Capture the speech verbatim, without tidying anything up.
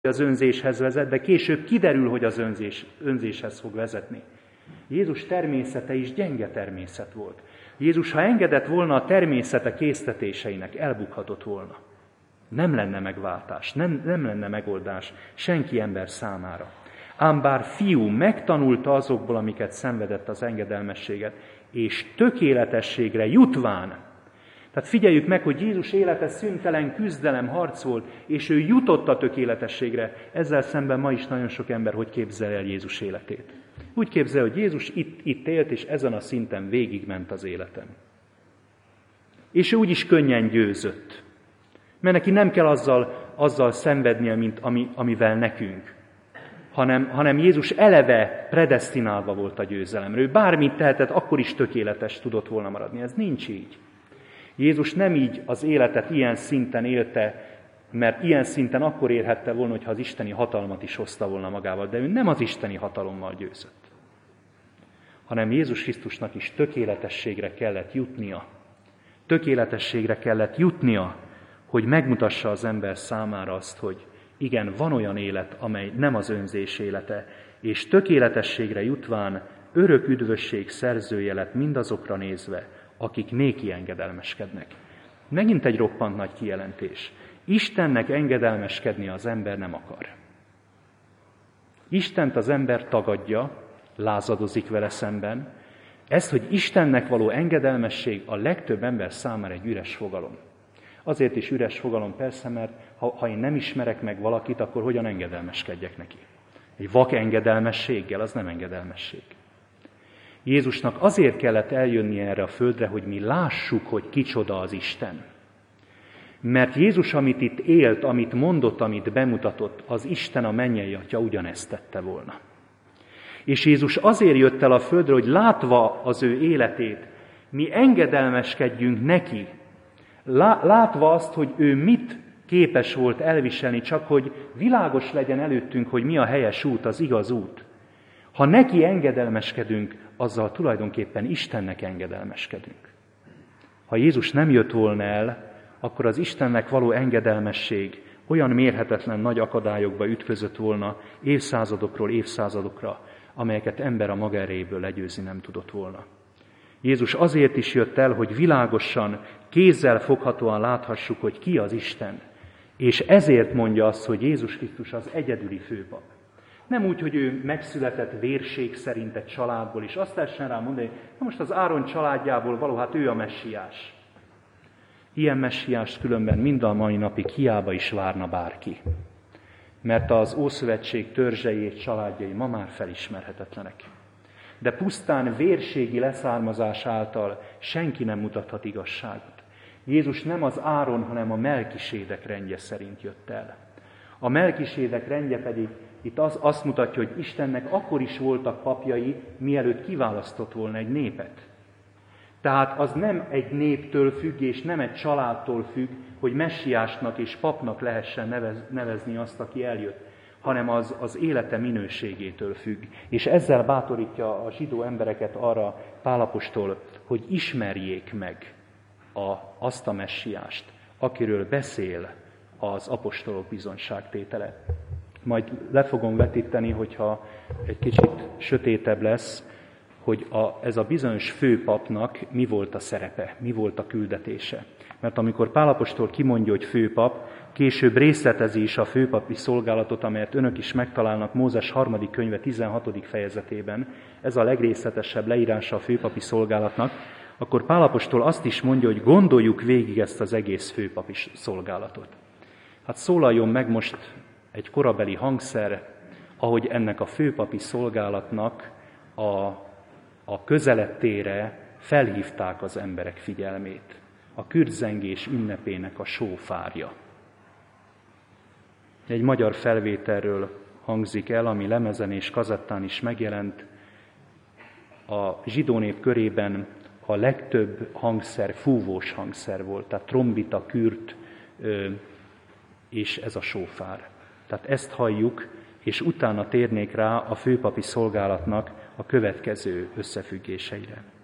az önzéshez vezet, de később kiderül, hogy az önzés, önzéshez fog vezetni. Jézus természete is gyenge természet volt. Jézus, ha engedett volna a természete késztetéseinek, elbukhatott volna. Nem lenne megváltás, nem, nem lenne megoldás senki ember számára. Ám bár fiú megtanulta azokból, amiket szenvedett az engedelmességet, és tökéletességre jutván. Tehát figyeljük meg, hogy Jézus élete szüntelen küzdelem, harc volt, és ő jutott a tökéletességre. Ezzel szemben ma is nagyon sok ember hogy képzel el Jézus életét. Úgy képzel, hogy Jézus itt, itt élt, és ezen a szinten végigment az életem. És ő úgyis könnyen győzött. Mert neki nem kell azzal, azzal szenvednie, mint ami, amivel nekünk. Hanem, hanem Jézus eleve predesztinálva volt a győzelemre. Ő bármit tehetett, akkor is tökéletes tudott volna maradni. Ez nincs így. Jézus nem így az életet ilyen szinten élte, mert ilyen szinten akkor érhette volna, hogyha az isteni hatalmat is hozta volna magával, de ő nem az isteni hatalommal győzött, hanem Jézus Krisztusnak is tökéletességre kellett jutnia. Tökéletességre kellett jutnia, hogy megmutassa az ember számára azt, hogy igen, van olyan élet, amely nem az önzés élete, és tökéletességre jutván örök üdvösség szerzője lett mindazokra nézve, akik néki engedelmeskednek. Megint egy roppant nagy kijelentés. Istennek engedelmeskedni az ember nem akar. Istent az ember tagadja, lázadozik vele szemben. Ez, hogy Istennek való engedelmesség a legtöbb ember számára egy üres fogalom. Azért is üres fogalom persze, mert ha, ha én nem ismerek meg valakit, akkor hogyan engedelmeskedjek neki? Egy vak engedelmességgel, az nem engedelmesség. Jézusnak azért kellett eljönnie erre a földre, hogy mi lássuk, hogy kicsoda az Isten. Mert Jézus, amit itt élt, amit mondott, amit bemutatott, az Isten a mennyei Atya ugyanezt tette volna. És Jézus azért jött el a földre, hogy látva az ő életét, mi engedelmeskedjünk neki, látva azt, hogy ő mit képes volt elviselni, csak hogy világos legyen előttünk, hogy mi a helyes út, az igaz út. Ha neki engedelmeskedünk, azzal tulajdonképpen Istennek engedelmeskedünk. Ha Jézus nem jött volna el, akkor az Istennek való engedelmesség olyan mérhetetlen nagy akadályokba ütközött volna évszázadokról évszázadokra, amelyeket ember a maga erejéből legyőzni nem tudott volna. Jézus azért is jött el, hogy világosan, kézzel foghatóan láthassuk, hogy ki az Isten. És ezért mondja azt, hogy Jézus Krisztus az egyedüli főpap. Nem úgy, hogy ő megszületett vérség szerint egy családból, és azt lehessen rá mondani, hogy most az Áron családjából való, hát ő a messiás. Ilyen messiást különben mind a mai napig hiába is várna bárki. Mert az Ószövetség törzsei és családjai ma már felismerhetetlenek. De pusztán vérségi leszármazás által senki nem mutathat igazságot. Jézus nem az Áron, hanem a Melkisédek rendje szerint jött el. A Melkisédek rendje pedig itt az, azt mutatja, hogy Istennek akkor is voltak papjai, mielőtt kiválasztott volna egy népet. Tehát az nem egy néptől függ, és nem egy családtól függ, hogy messiásnak és papnak lehessen nevez, nevezni azt, aki eljött, hanem az, az élete minőségétől függ. És ezzel bátorítja a zsidó embereket arra Pál apostol, hogy ismerjék meg a, azt a messiást, akiről beszél az apostolok bizonyságtétele. Majd le fogom vetíteni, hogyha egy kicsit sötétebb lesz, hogy a, ez a bizonyos főpapnak mi volt a szerepe, mi volt a küldetése. Mert amikor Pál apostol kimondja, hogy főpap, később részletezi is a főpapi szolgálatot, amelyet önök is megtalálnak Mózes harmadik könyve tizenhatodik fejezetében, ez a legrészletesebb leírása a főpapi szolgálatnak, akkor Pál apostol azt is mondja, hogy gondoljuk végig ezt az egész főpapi szolgálatot. Hát szólaljon meg most egy korabeli hangszer, ahogy ennek a főpapi szolgálatnak a, a közelettére felhívták az emberek figyelmét. A kürtzengés ünnepének a sófárja. Egy magyar felvételről hangzik el, ami lemezen és kazettán is megjelent. A zsidó nép körében a legtöbb hangszer fúvós hangszer volt, tehát trombita, kürt és ez a sófár. Tehát ezt halljuk, és utána térnék rá a főpapi szolgálatnak a következő összefüggéseire.